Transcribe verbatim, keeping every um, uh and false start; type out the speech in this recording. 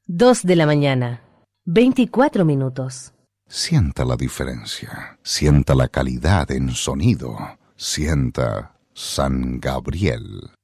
Dos de la mañana, veinticuatro minutos. Sienta la diferencia, sienta la calidad en sonido, sienta San Gabriel.